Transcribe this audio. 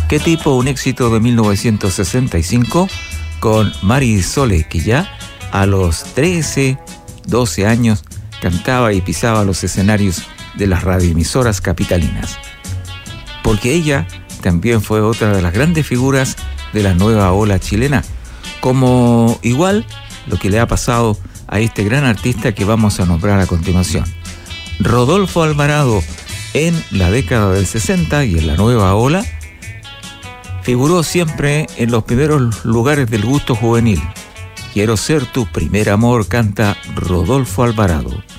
¿Qué tipo? Un éxito de 1965 con Mari Sole, que ya a los 13, 12 años cantaba y pisaba los escenarios de las radioemisoras capitalinas. Porque ella también fue otra de las grandes figuras de la nueva ola chilena, como igual lo que le ha pasado a este gran artista que vamos a nombrar a continuación. Rodolfo Alvarado, en la década del 60 y en la nueva ola, figuró siempre en los primeros lugares del gusto juvenil. Quiero ser tu primer amor, canta Rodolfo Alvarado.